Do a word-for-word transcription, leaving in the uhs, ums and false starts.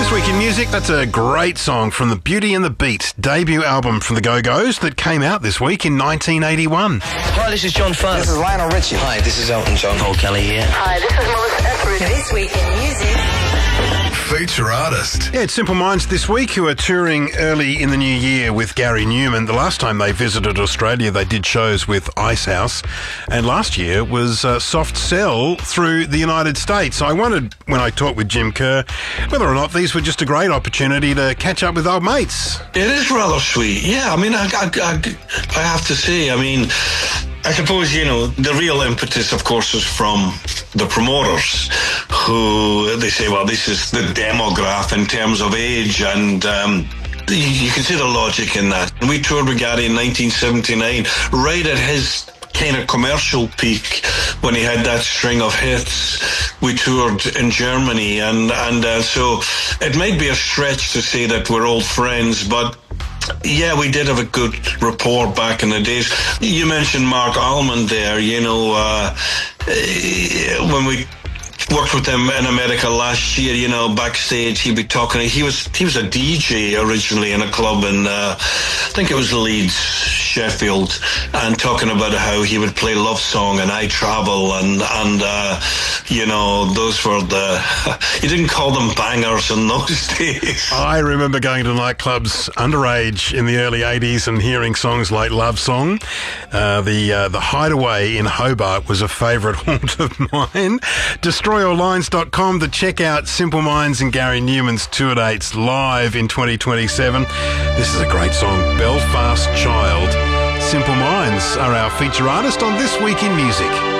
This Week in Music, that's a great song from the Beauty and the Beat debut album from the Go-Go's that came out this week in nineteen eighty-one. Hi, this is John Farr. This is Lionel Richie. Hi, this is Elton John. Paul Kelly here. Hi, this is Melissa Etheridge. This Week in Music. Feature artist. Yeah, it's Simple Minds this week, who are touring early in the new year with Gary Newman. The last time they visited Australia, they did shows with Icehouse, and last year was uh, Soft Cell through the United States. I wondered, when I talked with Jim Kerr, whether or not these were just a great opportunity to catch up with old mates. It is rather sweet, yeah. I mean, I, I, I, I have to say, I mean, I suppose, you know, the real impetus, of course, is from the promoters, who they say, well, this is the demograph in terms of age, and um, you, you can see the logic in that. We toured with Gary in nineteen seventy-nine, right at his kind of commercial peak, when he had that string of hits. We toured in Germany, and, and uh, so it might be a stretch to say that we're old friends, but yeah, we did have a good rapport back in the days. You mentioned Mark Almond there, you know, uh, when we worked with him in America last year, you know, backstage, he'd be talking, he was he was a D J originally in a club in, uh, I think it was Leeds, Sheffield, and talking about how he would play Love Song and I Travel, and, and uh, you know, those were the, he didn't call them bangers in those days. I remember going to nightclubs underage in the early eighties and hearing songs like Love Song. Uh, the uh, the Hideaway in Hobart was a favourite haunt of mine. destroy all lines dot com to check out Simple Minds and Gary Newman's tour dates live in twenty twenty-seven. This is a great song, Belfast Child. Simple Minds are our feature artist on This Week in Music.